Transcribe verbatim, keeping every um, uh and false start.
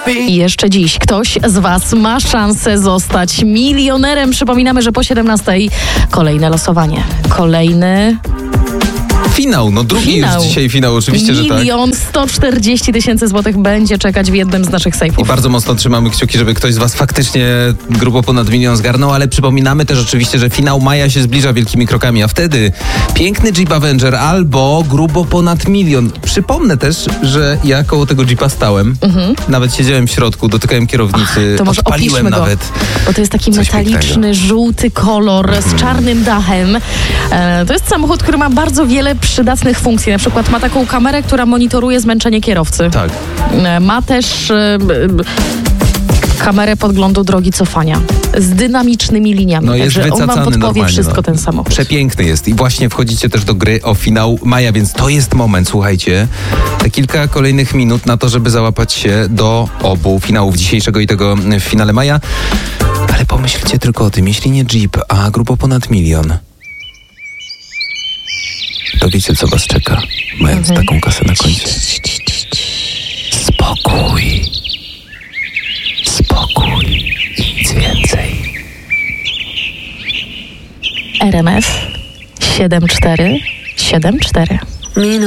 I jeszcze dziś ktoś z Was ma szansę zostać milionerem. Przypominamy, że po siedemnastej kolejne losowanie. Kolejny... Finał, no drugi finał. Już dzisiaj finał, oczywiście, że tak. Milion sto czterdzieści tysięcy złotych będzie czekać w jednym z naszych I sejfów. bardzo mocno trzymamy kciuki, żeby ktoś z Was faktycznie grubo ponad milion zgarnął, ale przypominamy też oczywiście, że finał maja się zbliża wielkimi krokami, a wtedy piękny Jeep Avenger albo grubo ponad milion. Przypomnę też, że ja koło tego Jeepa stałem, mhm. nawet siedziałem w środku, dotykałem kierownicy, Ach, to może odpaliłem go, nawet. Bo to jest taki Coś metaliczny, pięknego. żółty kolor z czarnym dachem. E, to jest samochód, który ma bardzo wiele przydatnych funkcji. Na przykład ma taką kamerę, która monitoruje zmęczenie kierowcy. Tak. E, ma też e, kamerę podglądu drogi cofania z dynamicznymi liniami. No jest Także on wycacany wam podpowie normalnie, wszystko, no. ten samochód. Przepiękny jest i właśnie wchodzicie też do gry o finał maja, więc to jest moment, słuchajcie, te kilka kolejnych minut na to, żeby załapać się do obu finałów dzisiejszego i tego w finale maja. Ale pomyślcie tylko o tym, jeśli nie Jeep, a grubo ponad milion, to wiecie, co Was czeka, mając Mhm. taką kasę na koncie. Spokój. Spokój. I nic więcej. R M F siedem cztery siedem cztery.